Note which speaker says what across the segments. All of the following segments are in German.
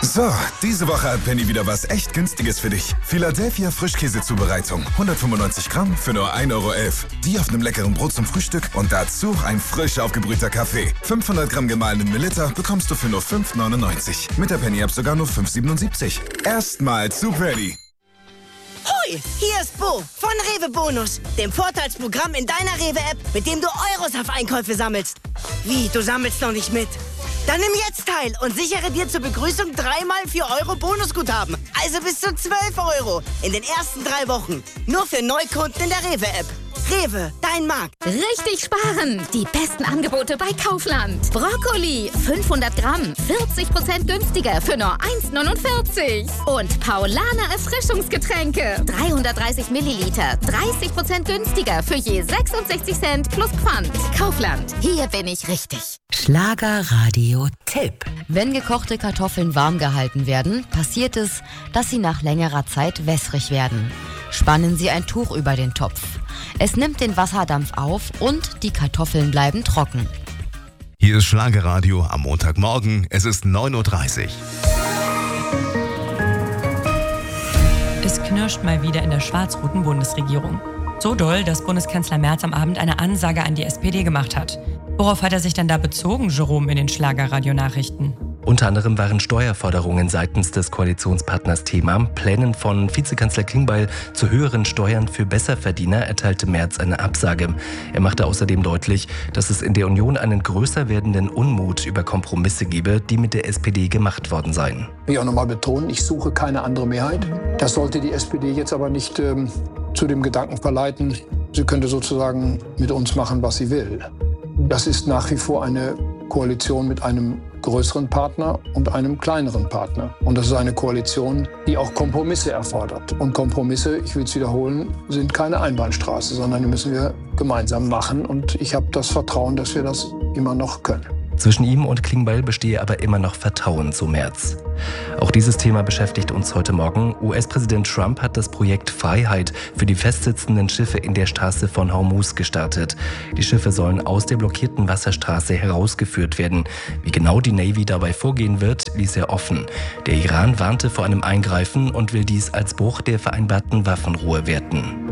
Speaker 1: So, diese Woche hat Penny wieder was echt Günstiges für dich. Philadelphia Frischkäsezubereitung. 195 Gramm für nur 1,11 Euro. Die auf einem leckeren Brot zum Frühstück und dazu ein frisch aufgebrühter Kaffee. 500 Gramm gemahlenen Melitta bekommst du für nur 5,99. Mit der Penny-App sogar nur 5,77. Erstmal zu Penny.
Speaker 2: Hoi, hier ist Bo von Rewe Bonus, dem Vorteilsprogramm in deiner Rewe-App, mit dem du Euros auf Einkäufe sammelst. Wie, du sammelst noch nicht mit? Dann nimm jetzt teil und sichere dir zur Begrüßung 3x 4 Euro Bonusguthaben. Also bis zu 12 Euro in den ersten 3 Wochen. Nur für Neukunden in der Rewe-App. Rewe, dein Markt.
Speaker 3: Richtig sparen. Die besten Angebote bei Kaufland. Brokkoli, 500 Gramm, 40% günstiger für nur 1,49. Und Paulaner Erfrischungsgetränke, 330 Milliliter, 30% günstiger für je 66 Cent plus Pfand. Kaufland, hier bin ich richtig.
Speaker 4: Schlagerradio-Tipp.
Speaker 5: Wenn gekochte Kartoffeln warm gehalten werden, passiert es, dass sie nach längerer Zeit wässrig werden. Spannen Sie ein Tuch über den Topf. Es nimmt den Wasserdampf auf und die Kartoffeln bleiben trocken.
Speaker 6: Hier ist Schlagerradio am Montagmorgen. Es ist 9:30 Uhr.
Speaker 7: Es knirscht mal wieder in der schwarz-roten Bundesregierung. So doll, dass Bundeskanzler Merz am Abend eine Ansage an die SPD gemacht hat. Worauf hat er sich denn da bezogen, Jerome, in den Schlagerradio-Nachrichten?
Speaker 8: Unter anderem waren Steuerforderungen seitens des Koalitionspartners Thema. Plänen von Vizekanzler Klingbeil zu höheren Steuern für Besserverdiener erteilte Merz eine Absage. Er machte außerdem deutlich, dass es in der Union einen größer werdenden Unmut über Kompromisse gebe, die mit der SPD gemacht worden seien.
Speaker 9: Ich will auch nochmal betonen, ich suche keine andere Mehrheit. Das sollte die SPD jetzt aber nicht zu dem Gedanken verleiten, sie könnte sozusagen mit uns machen, was sie will. Das ist nach wie vor eine Koalition mit einem größeren Partner und einem kleineren Partner. Und das ist eine Koalition, die auch Kompromisse erfordert. Und Kompromisse, ich will es wiederholen, sind keine Einbahnstraße, sondern die müssen wir gemeinsam machen. Und ich habe das Vertrauen, dass wir das immer noch können.
Speaker 8: Zwischen ihm und Klingbeil bestehe aber immer noch Vertrauen zu Merz. Auch dieses Thema beschäftigt uns heute Morgen. US-Präsident Trump hat das Projekt Freiheit für die festsitzenden Schiffe in der Straße von Hormuz gestartet. Die Schiffe sollen aus der blockierten Wasserstraße herausgeführt werden. Wie genau die Navy dabei vorgehen wird, ließ er offen. Der Iran warnte vor einem Eingreifen und will dies als Bruch der vereinbarten Waffenruhe werten.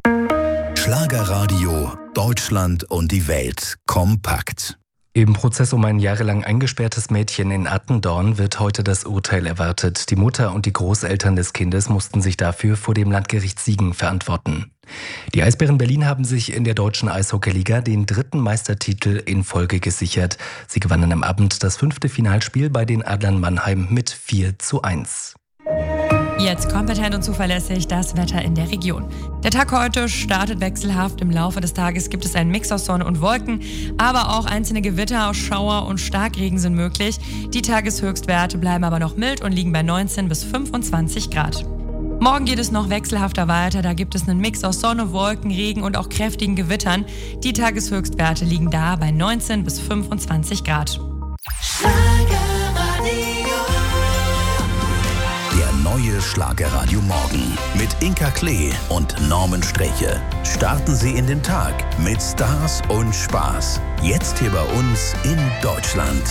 Speaker 4: Schlagerradio, Deutschland und die Welt kompakt.
Speaker 8: Im Prozess um ein jahrelang eingesperrtes Mädchen in Attendorn wird heute das Urteil erwartet. Die Mutter und die Großeltern des Kindes mussten sich dafür vor dem Landgericht Siegen verantworten. Die Eisbären Berlin haben sich in der deutschen Eishockeyliga den 3. Meistertitel in Folge gesichert. Sie gewannen am Abend das 5. Finalspiel bei den Adlern Mannheim mit 4:1.
Speaker 7: Jetzt kompetent und zuverlässig das Wetter in der Region. Der Tag heute startet wechselhaft. Im Laufe des Tages gibt es einen Mix aus Sonne und Wolken, aber auch einzelne Gewitter, Schauer und Starkregen sind möglich. Die Tageshöchstwerte bleiben aber noch mild und liegen bei 19 bis 25 Grad. Morgen geht es noch wechselhafter weiter. Da gibt es einen Mix aus Sonne, Wolken, Regen und auch kräftigen Gewittern. Die Tageshöchstwerte liegen da bei 19 bis 25 Grad.
Speaker 4: Neue Schlagerradio Morgen mit Inka Klee und Norman Sträche. Starten Sie in den Tag mit Stars und Spaß. Jetzt hier bei uns in Deutschland.